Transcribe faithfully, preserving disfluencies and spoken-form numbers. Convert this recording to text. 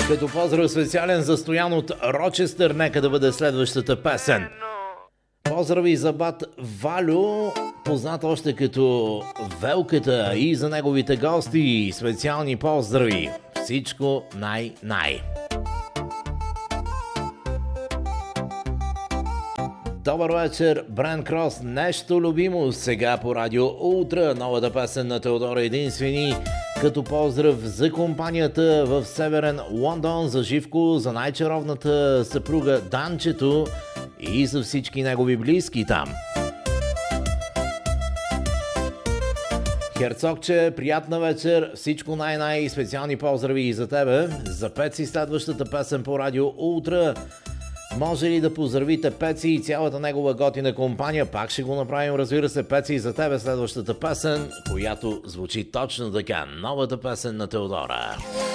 Като поздрав специален за Стоян от Рочестър, нека да бъде следващата песен. Поздрави за бат Валю, познат още като Велката, и за неговите гости. Специални поздрави. Всичко най-най. Добър вечер, Бран Крос, нещо любимо сега по Радио Ултра, новата песен на Теодора Единствени, като поздрав за компанията в Северен Лондон, за Живко, за най-чаровната съпруга Данчето и за всички негови близки там. Херцогче, приятна вечер, всичко най-най, специални поздрави и за тебе. За Пеци следващата песен по Радио Ултра. Може ли да поздравите Пеци и цялата негова готина компания? Пак ще го направим, разбира се, Пеци, и за тебе следващата песен, която звучи точно така. Новата песен на Теодора.